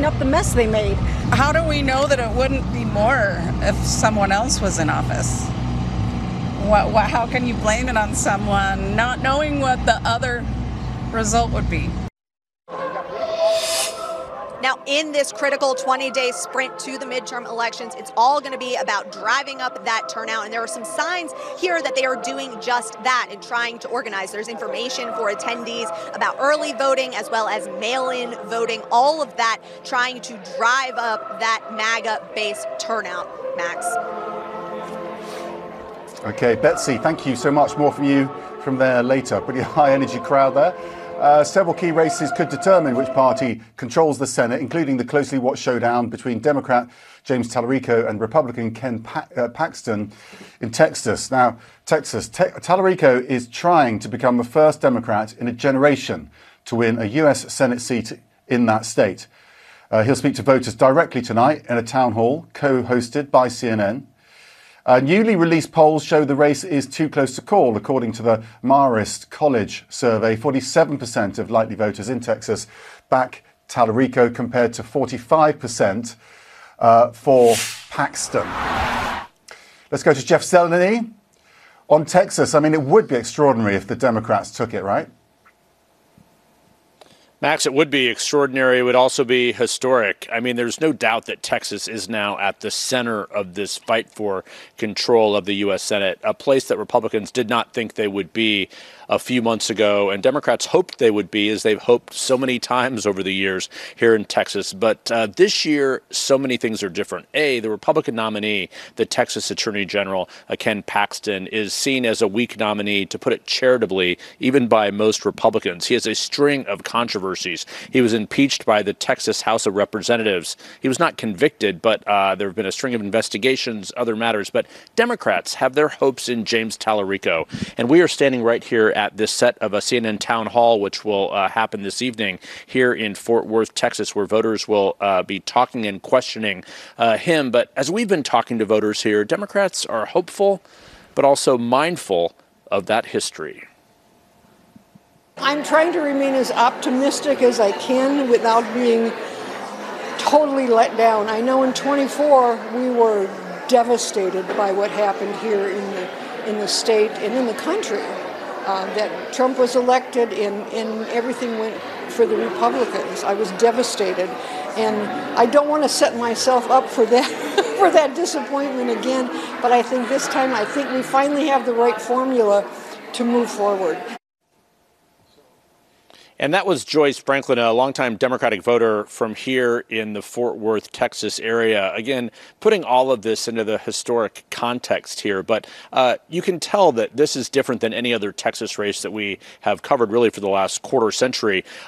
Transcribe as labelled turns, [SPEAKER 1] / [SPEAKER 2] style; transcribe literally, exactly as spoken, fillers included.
[SPEAKER 1] up the mess they made.
[SPEAKER 2] How do we know that it wouldn't be more if someone else was in office? What, what, how can you blame it on someone not knowing what the other result would be?
[SPEAKER 3] Now, in this critical twenty-day sprint to the midterm elections, it's all going to be about driving up that turnout. And there are some signs here that they are doing just that and trying to organize. There's information for attendees about early voting as well as mail-in voting, all of that trying to drive up that MAGA base turnout. Max.
[SPEAKER 4] Okay, Betsy, thank you so much. More from you from there later. Pretty high energy crowd there. Uh, several key races could determine which party controls the Senate, including the closely watched showdown between Democrat James Tallarico and Republican Ken pa- uh, Paxton in Texas. Now, Texas, Te- Tallarico is trying to become the first Democrat in a generation to win a U S Senate seat in that state. Uh, he'll speak to voters directly tonight in a town hall co-hosted by C N N. Uh, newly released polls show the race is too close to call, according to the Marist College survey. forty-seven percent of likely voters in Texas back Tallarico compared to forty-five percent uh, for Paxton. Let's go to Jeff Zeleny on Texas. I mean, it would be extraordinary if the Democrats took it, right?
[SPEAKER 5] Max, it would be extraordinary. It would also be historic. I mean, there's no doubt that Texas is now at the center of this fight for control of the U S Senate, a place that Republicans did not think they would be a few months ago, and Democrats hoped they would be, as they've hoped so many times over the years here in Texas. But uh, this year, so many things are different. A, the Republican nominee, the Texas Attorney General, uh, Ken Paxton, is seen as a weak nominee, to put it charitably, even by most Republicans. He has a string of controversies. He was impeached by the Texas House of Representatives. He was not convicted, but uh, there have been a string of investigations, other matters. But Democrats have their hopes in James Tallarico. And we are standing right here at this set of a C N N town hall, which will uh, happen this evening here in Fort Worth, Texas, where voters will uh, be talking and questioning uh, him. But as we've been talking to voters here, Democrats are hopeful, but also mindful of that history.
[SPEAKER 1] I'm trying to remain as optimistic as I can without being totally let down. I know in twenty-four we were devastated by what happened here in the in the state and in the country. Uh, that Trump was elected and, and everything went for the Republicans. I was devastated, and I don't want to set myself up for that for that disappointment again. But I think this time, I think we finally have the right formula to move forward.
[SPEAKER 5] And that was Joyce Franklin, a longtime Democratic voter from here in the Fort Worth, Texas area. Again, putting all of this into the historic context here. But uh, you can tell that this is different than any other Texas race that we have covered really for the last quarter century.